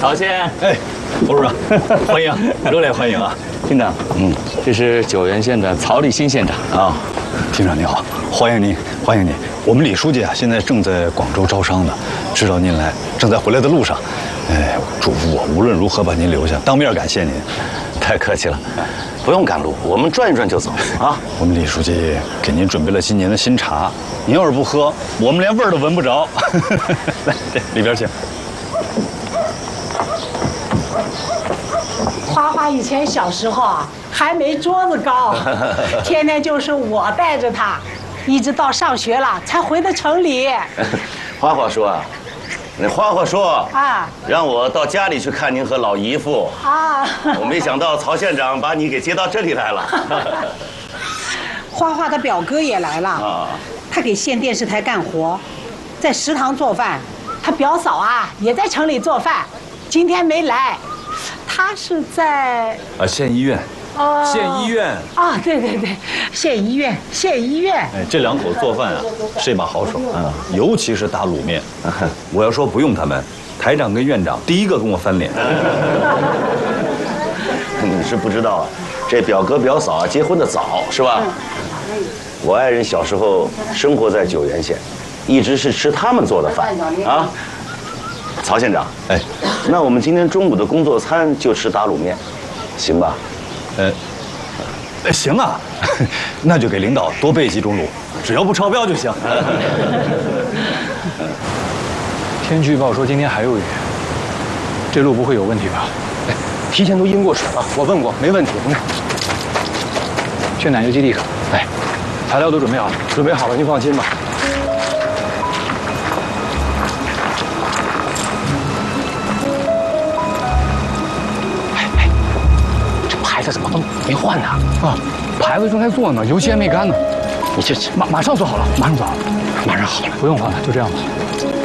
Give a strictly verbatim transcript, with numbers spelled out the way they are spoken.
曹县， 哎，胡处长，欢迎，热烈欢迎啊！ 厅长，嗯，这是九原县的曹立新县长啊。厅长您好，欢迎您，欢迎您。我们李书记啊，现在正在广州招商呢，知道您来，正在回来的路上。哎，嘱咐我无论如何把您留下，当面感谢您。 太客气了，不用赶路，我们转一转就走啊。 我们李书记给您准备了今年的新茶，您要是不喝，我们连味儿都闻不着。来，里边请。 花花以前小时候啊，还没桌子高，天天就是我带着他，一直到上学了才回的城里。 花花说啊，那花花说啊， 让我到家里去看您和老姨夫啊。 我没想到曹县长把你给接到这里来了。 花花的表哥也来了啊，他给县电视台干活，在食堂做饭。他表嫂啊也在城里做饭，今天没来。他是在啊县医院，哦，县医院啊，对对对，县医院，县医院。 哎，这两口做饭啊是一把好手啊，尤其是打卤面。 我要说不用他们，台长跟院长第一个跟我翻脸。 你是不知道啊，这表哥表嫂啊结婚的早是吧？我爱人小时候生活在九原县，一直是吃他们做的饭啊。曹县长，哎，那我们今天中午的工作餐就吃打卤面，行吧？ 呃，行啊，那就给领导多备几种卤，只要不超标就行。 天气预报说今天还有雨，这路不会有问题吧？ 哎，提前都阴过水了，我问过，没问题。嗯， 去奶油基地上。哎，材料都准备好了， 准备好了，您放心吧。这怎么都没换呢？ 啊，牌子正在做呢，油漆还没干呢。 你这马马上做好了，马上做好了，马上好了， 不用换了，就这样吧。